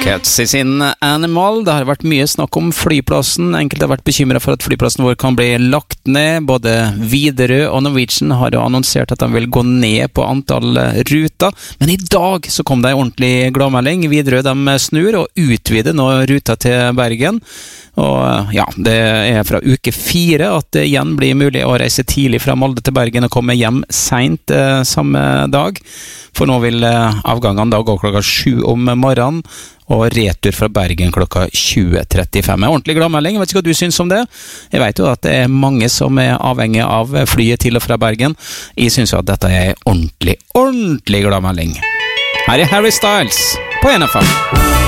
Cats I sin Animal. Det har vært mye snakk om flyplassen. Enkelte har vært bekymret for at flyplassen vår kan bli lagt ned. Både Widerøe og Norwegian har jo annonsert at de vil gå ned på antall ruter. Men I dag så kom det en ordentlig gladmelding. Widerøe de snur og utvider nå ruta til Bergen. Og ja, det fra uke 4 at det igjen blir mulig å reise tidlig fra Molde til Bergen og komme hjem sent samme dag. For nå vil avgangene da gå klokka 7 om morgenen, og retur fra Bergen klokka 20.35. Ordentlig gladmelding, jeg vet ikke hva du synes om det. Jeg vet jo at det mange som avhengig av flyet til og fra Bergen. Jeg synes jo at dette ordentlig gladmelding. Her Harry Styles på NFM.